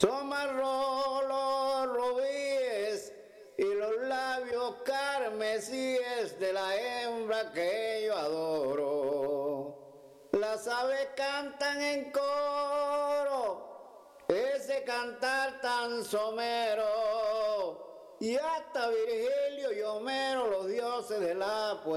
Son marrón los rubíes y los labios carmesíes de la hembra que yo adoro. Las aves cantan en coro, ese cantar tan somero, y hasta Virgilio y Homero, los dioses de la poesía.